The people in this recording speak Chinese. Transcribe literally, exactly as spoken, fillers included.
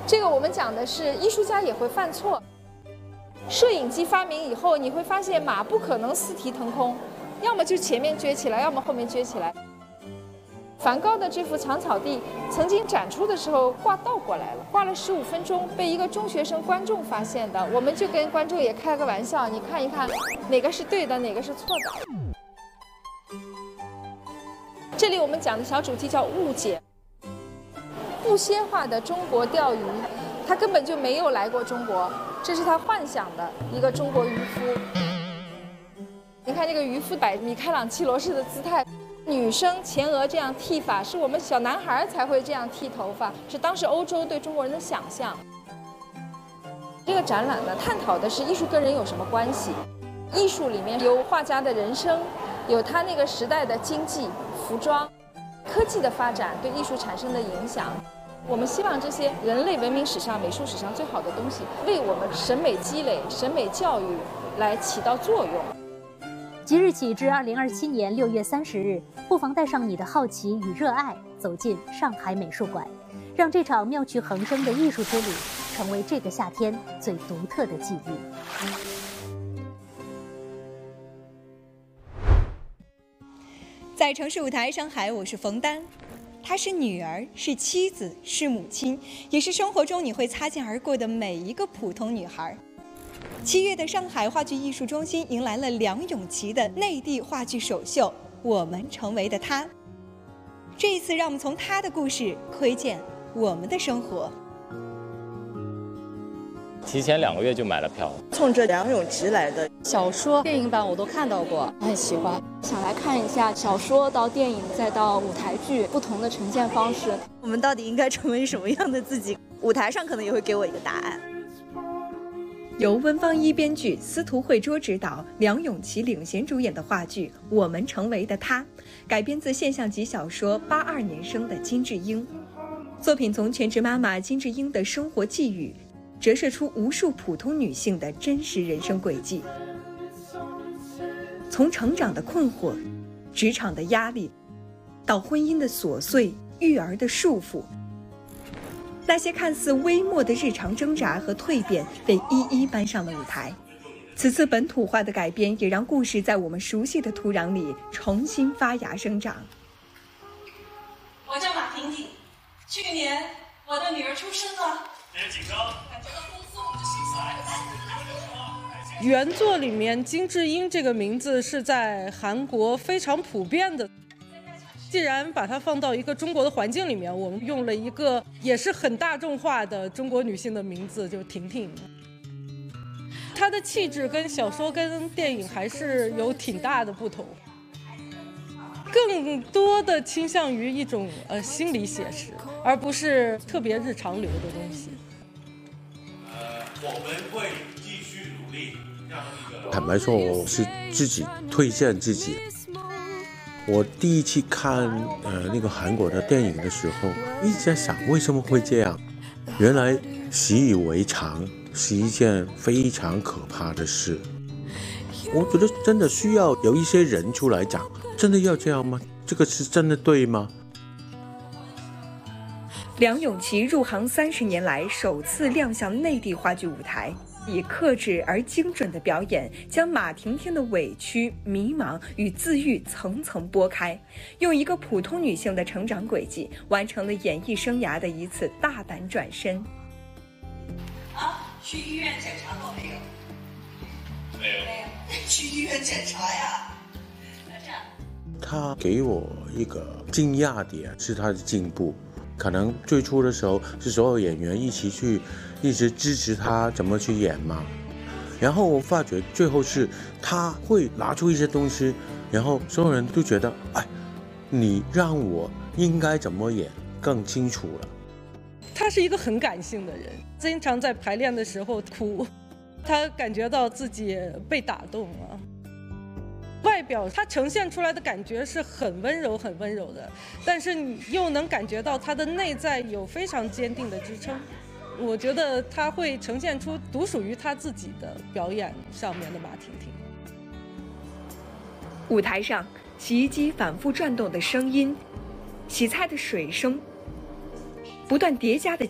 这个我们讲的是艺术家也会犯错。摄影机发明以后，你会发现马不可能四蹄腾空，要么就前面撅起来，要么后面撅起来。梵高的这幅长草地曾经展出的时候挂倒过来了，挂了十五分钟，被一个中学生观众发现的。我们就跟观众也开个玩笑，你看一看哪个是对的，哪个是错的。这里我们讲的小主题叫误解。不蝎化的中国钓鱼，他根本就没有来过中国，这是他幻想的一个中国渔夫。你看这个渔夫摆米开朗基罗式的姿态，女生前额这样剃发，是我们小男孩才会这样剃头发，是当时欧洲对中国人的想象。这个展览呢，探讨的是艺术跟人有什么关系。艺术里面有画家的人生，有他那个时代的经济、服装、科技的发展对艺术产生的影响。我们希望这些人类文明史上、美术史上最好的东西，为我们审美积累、审美教育来起到作用。 即日起至二零二七年六月三十日，不妨带上你的好奇与热爱，走进上海美术馆，让这场妙趣横生的艺术之旅成为这个夏天最独特的记忆。 在城市舞台上海，我是冯丹。她是女儿，是妻子，是母亲，也是生活中你会擦肩而过的每一个普通女孩。七月的上海话剧艺术中心迎来了梁咏琪的内地话剧首秀《我们成为的她》。这一次，让我们从她的故事窥见我们的生活。 提前两个月就买了票， 冲着梁咏琪来的。 小说、电影版我都看到过，很喜欢，想来看一下小说到电影再到舞台剧不同的呈现方式。 我们到底应该成为什么样的自己？舞台上可能也会给我一个答案。 由温芳一编剧，司徒慧卓执导，梁咏琪领衔主演的话剧《我们成为的她》，改编自现象级小说八二年生的金智英。作品从全职妈妈金智英的生活际遇，折射出无数普通女性的真实人生轨迹。从成长的困惑、职场的压力，到婚姻的琐碎、育儿的束缚，那些看似微末的日常挣扎和蜕变被一一搬上了舞台。此次本土化的改编也让故事在我们熟悉的土壤里重新发芽生长。 我叫马婷婷，去年我的女儿出生了。别紧张，感觉到丰富我就心塞。 原作里面金智英这个名字是在韩国非常普遍的，既然把它放到一个中国的环境里面，我们用了一个也是很大众化的中国女性的名字，就是婷婷。她的气质跟小说跟电影还是有挺大的不同，更多的倾向于一种呃心理写实，而不是特别日常流的东西。 呃，我们会继续努力，让那个。 坦白说，我是自己推荐自己。我第一次看呃那个韩国的电影的时候，一直在想为什么会这样。原来习以为常是一件非常可怕的事。我觉得真的需要有一些人出来讲，真的要这样吗？这个是真的对吗？ 梁咏琪入行三十年来首次亮相内地话剧舞台，以克制而精准的表演，将马婷婷的委屈、迷茫与自愈层层剥开，用一个普通女性的成长轨迹，完成了演艺生涯的一次大胆转身。 啊，去医院检查过没有？ 没有。 没有。去医院检查呀。这样。 他给我一个惊讶点是他的进步。可能最初的时候是所有演员一起去一直支持他怎么去演嘛，然后我发觉最后是他会拿出一些东西，然后所有人都觉得哎，你让我应该怎么演更清楚了。 他是一个很感性的人，经常在排练的时候哭，他感觉到自己被打动了。外表它呈现出来的感觉是很温柔很温柔的，但是你又能感觉到它的内在有非常坚定的支撑。我觉得它会呈现出独属于他自己的表演上面的马婷婷。 舞台上洗衣机反复转动的声音，洗菜的水声，不断叠加的